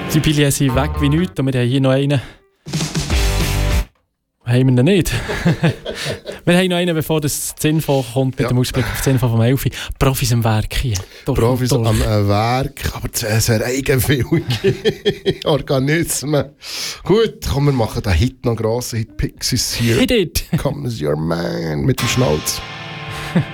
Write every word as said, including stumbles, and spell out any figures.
Die Billionen sind weg wie nichts und wir haben hier noch einen. Haben wir ihn nicht? Wir haben noch einen, bevor das Zinfo kommt, mit ja. dem Ausblick auf Zinfo vom Elfi. Profis am Werk hier. Durch Profis am äh, Werk, aber sehr eigenwillige Organismen. Gut, komm, wir machen den Hit noch, grossen Hit, Pixies hier. Hit it! Come as your man, mit dem Schnauz.